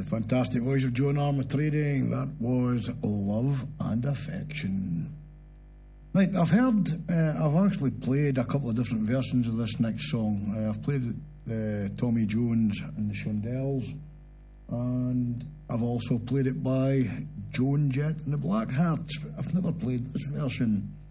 fantastic voice of Joan Armatrading. That was Love and Affection. Right, I've actually played a couple of different versions of this next song. I've played Tommy Jones and the Shondells, and I've also played it by Joan Jett and the Blackhearts. I've never played this version.